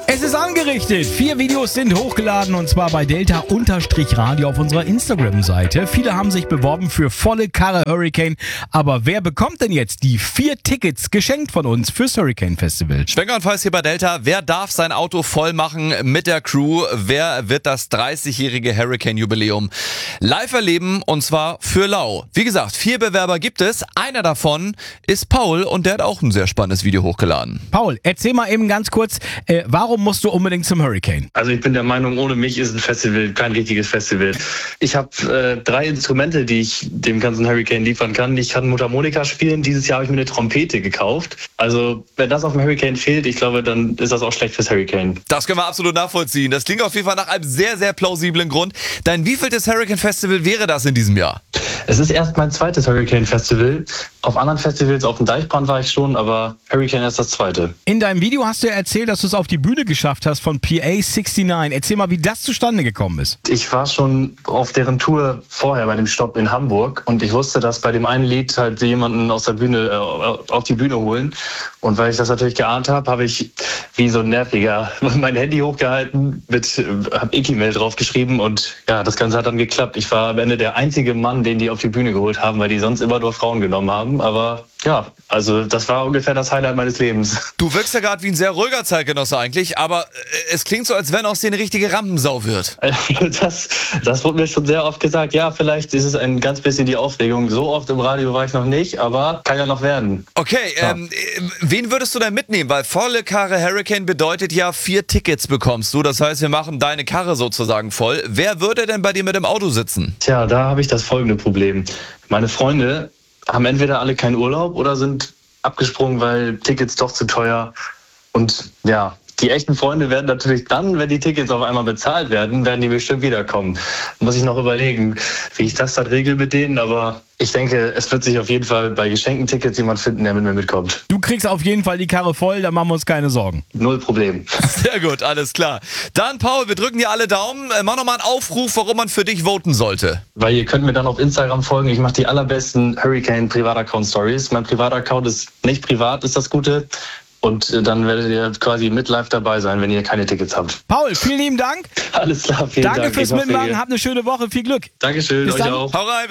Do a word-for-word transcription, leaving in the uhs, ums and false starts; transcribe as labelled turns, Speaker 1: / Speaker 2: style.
Speaker 1: Es ist angerichtet. Vier Videos sind hochgeladen und zwar bei Delta-Radio auf unserer Instagram-Seite. Viele haben sich beworben für volle Karre Hurricane. Aber wer bekommt denn jetzt die vier Tickets geschenkt von uns fürs Hurricane Festival?
Speaker 2: Schwenker und Falls hier bei Delta. Wer darf sein Auto voll machen mit der Crew? Wer wird das dreißigjährige Hurricane-Jubiläum live erleben? Und zwar für lau. Wie gesagt, vier Bewerber gibt es. Einer davon ist Paul und der hat auch ein sehr spannendes Video hochgeladen.
Speaker 1: Paul, erzähl mal eben ganz kurz, äh, warum musst du unbedingt zum Hurricane?
Speaker 3: Also ich bin der Meinung, ohne mich ist ein Festival kein richtiges Festival. Ich habe äh, drei Instrumente, die ich dem ganzen Hurricane liefern kann. Ich kann Mundharmonika spielen. Dieses Jahr habe ich mir eine Trompete gekauft. Also wenn das auf dem Hurricane fehlt, ich glaube, dann ist das auch schlecht fürs Hurricane.
Speaker 2: Das können wir absolut nachvollziehen. Das klingt auf jeden Fall nach einem sehr, sehr plausiblen Grund. Dein wievieltes Hurricane Festival wäre das in diesem Jahr?
Speaker 3: Es ist erst mein zweites Hurricane Festival. Auf anderen Festivals, auf dem Deichbrand war ich schon, aber Hurricane ist das zweite.
Speaker 1: In deinem Video hast du ja erzählt, dass du es auf die Bühne geschafft hast von P A neunundsechzig. Erzähl mal, wie das zustande gekommen ist.
Speaker 3: Ich war schon auf deren Tour vorher bei dem Stopp in Hamburg und ich wusste, dass bei dem einen Lied halt jemanden aus der Bühne äh, auf die Bühne holen. Und weil ich das natürlich geahnt habe, habe ich wie so ein Nerviger mein Handy hochgehalten, mit äh, hab Eki-Mail draufgeschrieben und ja, das Ganze hat dann geklappt. Ich war am Ende der einzige Mann, den die auf die Bühne geholt haben, weil die sonst immer nur Frauen genommen haben. Aber ja, also das war ungefähr das Highlight meines Lebens.
Speaker 2: Du wirkst ja gerade wie ein sehr ruhiger Zeitgenosse eigentlich, aber es klingt so, als wenn aus dir eine richtige Rampensau wird.
Speaker 3: Das, das wurde mir schon sehr oft gesagt. Ja, vielleicht ist es ein ganz bisschen die Aufregung. So oft im Radio war ich noch nicht, aber kann ja noch werden.
Speaker 2: Okay,
Speaker 3: ja.
Speaker 2: ähm, wen würdest du denn mitnehmen? Weil volle Karre Hurricane bedeutet ja, vier Tickets bekommst du. Das heißt, wir machen deine Karre sozusagen voll. Wer würde denn bei dir mit dem Auto sitzen?
Speaker 3: Tja, da habe ich das folgende Problem. Meine Freunde haben entweder alle keinen Urlaub oder sind abgesprungen, weil Tickets doch zu teuer. Und ja, die echten Freunde werden natürlich dann, wenn die Tickets auf einmal bezahlt werden, werden die bestimmt wiederkommen. Muss ich noch überlegen, wie ich das dann regel mit denen. Aber ich denke, es wird sich auf jeden Fall bei geschenkten Tickets jemand finden, der mit mir mitkommt.
Speaker 1: Du kriegst auf jeden Fall die Karre voll, da machen wir uns keine Sorgen.
Speaker 3: Null Problem.
Speaker 2: Sehr gut, alles klar. Dann, Paul, wir drücken dir alle Daumen. Mach nochmal einen Aufruf, warum man für dich voten sollte.
Speaker 3: Weil ihr könnt mir dann auf Instagram folgen. Ich mache die allerbesten Hurricane-Privataccount-Stories. Mein Privataccount ist nicht privat, ist das Gute. Und dann werdet ihr quasi mit live dabei sein, wenn ihr keine Tickets habt.
Speaker 1: Paul, vielen lieben Dank.
Speaker 3: Alles klar, vielen
Speaker 1: Danke
Speaker 3: Dank.
Speaker 1: Danke fürs Mitmachen, habt eine schöne Woche, viel Glück.
Speaker 3: Dankeschön,
Speaker 1: Bis
Speaker 3: euch
Speaker 1: dann.
Speaker 3: auch.
Speaker 2: Hau rein.